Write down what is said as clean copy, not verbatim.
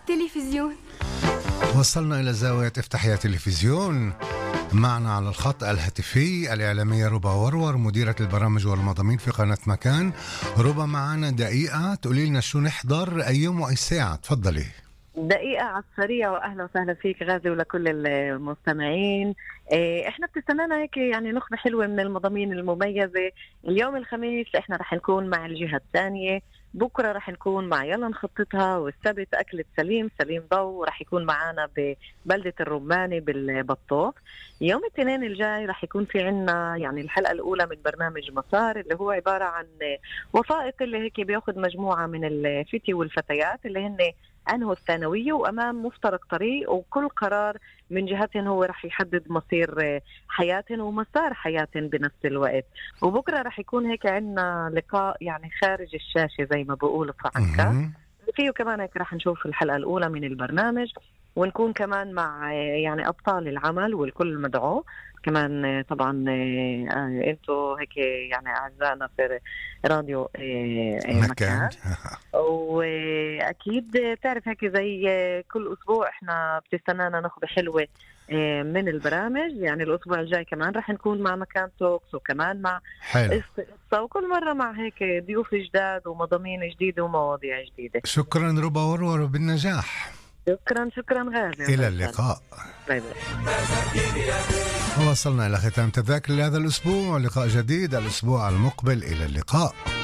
التلفزيون. وصلنا إلى زاوية افتح يا تلفزيون. معنا على الخط الهاتفي الإعلامية ربا ورور، مديرة البرامج والمضامين في قناة مكان. ربا، معنا دقيقة تقولي لنا شو نحضر أي يوم وأي ساعة، تفضلي. دقيقة على السريع، وأهلا وسهلا فيك غازي ولكل المستمعين. احنا بتستنانا هيك يعني نخبة حلوة من المضامين المميزة. اليوم الخميس احنا رح نكون مع الجهة الثانية، بكرة رح نكون مع يلا نخططها، والسبت أكلة سليم ضو رح يكون معانا ببلدة الرماني بالبطوط. يوم الاثنين الجاي رح يكون في عنا يعني الحلقة الأولى من برنامج مسار، اللي هو عبارة عن وثائق اللي هيك بياخد مجموعة من الفتي والفتيات اللي هن أنهوا الثانوية وأمام مفترق طريق، وكل قرار من جهتهم هو رح يحدد مصير حياتهم ومسار حياتهم بنفس الوقت. وبكرة رح يكون هيك عنا لقاء يعني خارج الشاشة زي ما بقول فرانكا، فيه كمان هيك رح نشوف الحلقة الأولى من البرنامج، ونكون كمان مع يعني أبطال العمل والكل مدعو كمان. طبعا انتو هيك يعني أعزائنا في راديو مكان. وأكيد تعرف هيك زي كل أسبوع احنا بتستنانا نخبة حلوة من البرامج. يعني الأسبوع الجاي كمان رح نكون مع مكان توكس، وكمان مع قصة، وكل مرة مع هيك ضيوف جداد ومضامين جديدة ومواضيع جديدة. شكرا ربا ورور، بالنجاح. شكرا غازي، إلى اللقاء. باي باي. وصلنا إلى ختام تذاكر لهذا الأسبوع، لقاء جديد الأسبوع المقبل. إلى اللقاء.